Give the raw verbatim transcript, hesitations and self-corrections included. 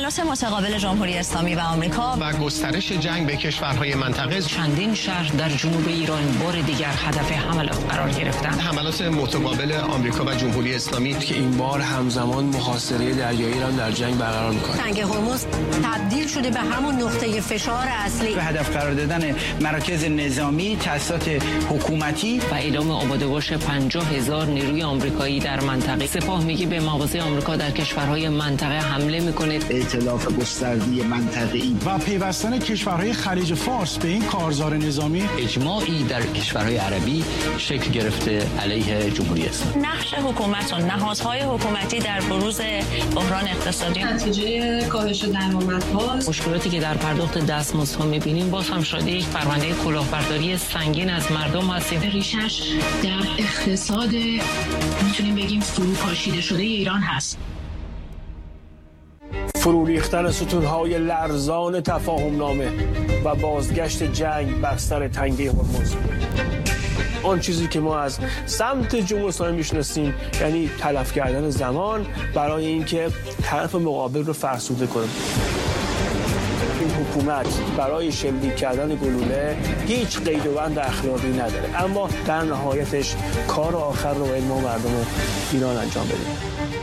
حملات متقابل جمهوری اسلامی و آمریکا و گسترش جنگ به کشورهای منطقه، چندین شهر در جنوب ایران بار دیگر هدف حملات قرار گرفتند. حملات متقابل آمریکا و جمهوری اسلامی که این بار همزمان محاصره دریایی ایران در جنگ برقرار می‌کنه. تنگ هرمز تبدیل شده به همون نقطه فشار اصلی. به هدف قرار دادن مراکز نظامی، تأسیسات حکومتی و اعلام آماده باش پنجاه هزار نیروی آمریکایی در منطقه. سپاه میگه به مواضع آمریکا در کشورهای منطقه حمله میکنه. ائتلاف گسترده منطقه‌ای و پیوستن کشورهای خلیج فارس به این کارزار نظامی، اجماعی در کشورهای عربی شکل گرفته علیه جمهوری اسلامی. نقش حکومت و نهادهای حکومتی در بروز بحران اقتصادی، نتیجه کاهش درآمدها، مشکلاتی که در پرداخت دستمزدها می‌بینیم، باز هم شاهد یک پرونده کلاهبرداری سنگین از مردم هستیم. ریشش در اقتصاد میتونیم بگیم فروپاشیده شده ایران هست. فرو ریختن ستون‌های لرزان تفاهم نامه و بازگشت جنگ بر سر تنگه هرمز. آن چیزی که ما از سمت جمهوری اسلامی میشناسیم، یعنی تلف کردن زمان برای اینکه طرف مقابل رو فرسوده کنه. این حکومت برای شلیک کردن گلوله هیچ قید و بند اخلاقی نداره، اما در نهایتش کار آخر رو باید ما مردم ایران انجام بدیم.